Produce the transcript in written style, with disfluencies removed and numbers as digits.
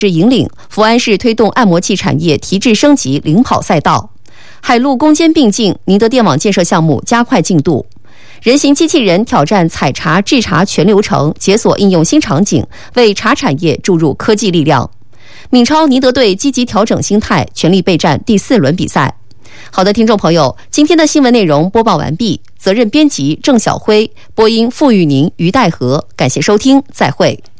是引领福安市推动按摩器产业提质升级领跑赛道，海陆攻坚并进，宁德电网建设项目加快进度。人形机器人挑战采茶制茶全流程，解锁应用新场景，为茶产业注入科技力量。闽超宁德队积极调整心态，全力备战第4轮比赛。好的，听众朋友，今天的新闻内容播报完毕。责任编辑郑晓辉，播音付玉宁、于代和，感谢收听，再会。